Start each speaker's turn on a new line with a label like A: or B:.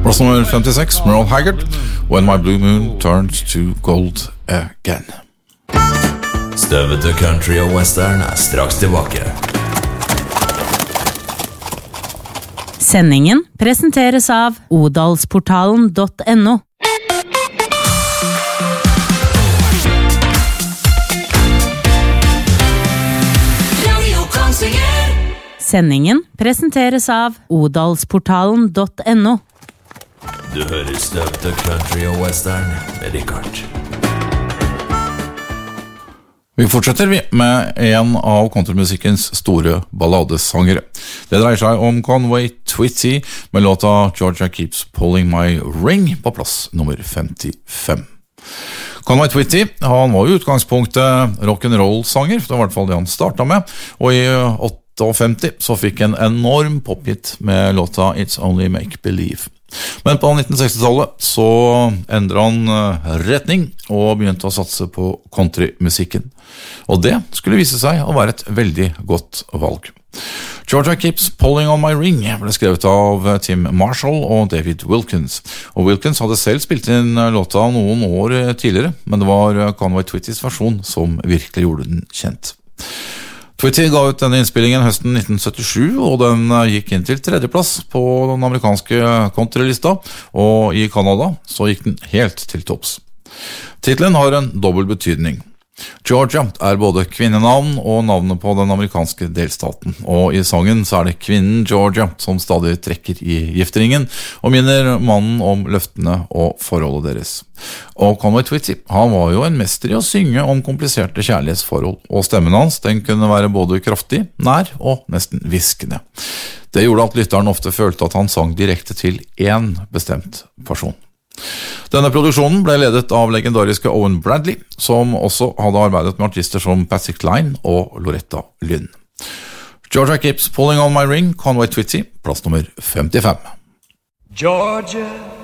A: Plass nummer 56, Merle Haggard, When My Blue Moon Turns to Gold Again.
B: Støvete country og western straks tilbake.
C: Sendingen presenteres av odalsportalen.no. Sendingen presenteres av odalsportalen.no.
B: Du hører støvete country og western med Richard.
A: Vi fortsetter med en av countrymusikkens store balladesangere. Det dreier seg om Conway Twitty med låta Georgia Keeps Pulling My Ring på plass nummer 55. Conway Twitty, han var i utgangspunktet rock'n'roll-sanger, det var i hvert fall det han startet med, og i 58 så fikk en enorm pophit med låta It's Only Make Believe. Men på 1960-tallet så endret han retning og begynte å satse på countrymusikken. Og det skulle vise seg å være et veldig godt valg. Georgia Keeps Pulling on My Ring ble skrevet av Tim Marshall og David Wilkins. Og Wilkins hadde selv spilt inn låta noen år tidligere, men det var Conway Twittys versjon som virkelig gjorde den kjent. Twitty ga ut denne innspillingen høsten 1977, og den gikk inn til 3. plass på den amerikanske countrylista, og i Canada så gikk den helt til topps. Titlen har en dobbel betydning. Georgia er både kvinnenavn og navnet på den amerikanske delstaten, og i sangen så er det kvinnen Georgia som stadig trekker i gifteringen og minner mannen om løftene og forholdet deres. Og Conway Twitty, han var jo en mester i å synge om kompliserte kjærlighetsforhold, og stemmen hans den kunne være både kraftig, nær og nesten viskende. Det gjorde at lytteren ofte følte at han sang direkte til en bestemt person. Denne produksjonen ble ledet av legendariske Owen Bradley, som også hadde arbeidet med artister som Patsy Cline og Loretta Lynn. Georgia Keeps Pulling on My Ring, Conway Twitty, plass nummer 55.
D: Georgia